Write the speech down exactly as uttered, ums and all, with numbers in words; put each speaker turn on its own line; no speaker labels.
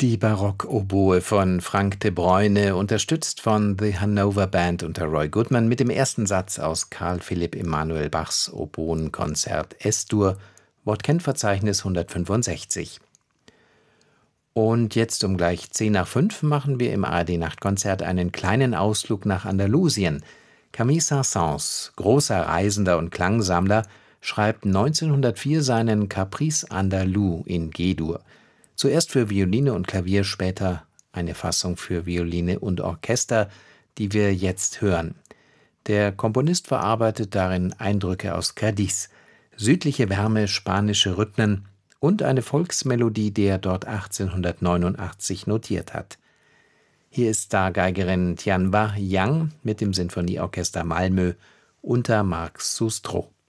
Die Barockoboe von Frank de Bruyne, unterstützt von The Hanover Band unter Roy Goodman, mit dem ersten Satz aus Carl Philipp Emanuel Bachs Oboenkonzert S-Dur, Wortkenntverzeichnis hundertfünfundsechzig. Und jetzt um gleich zehn nach fünf machen wir im A R D-Nachtkonzert einen kleinen Ausflug nach Andalusien. Camille Saint-Saëns, großer Reisender und Klangsammler, schreibt neunzehnhundertvier seinen Caprice Andalou in G-Dur. Zuerst für Violine und Klavier, später eine Fassung für Violine und Orchester, die wir jetzt hören. Der Komponist verarbeitet darin Eindrücke aus Cádiz, südliche Wärme, spanische Rhythmen und eine Volksmelodie, die er dort achtzehnhundertneunundachtzig notiert hat. Hier ist Stargeigerin Tianba Yang mit dem Sinfonieorchester Malmö unter Marc Sustro.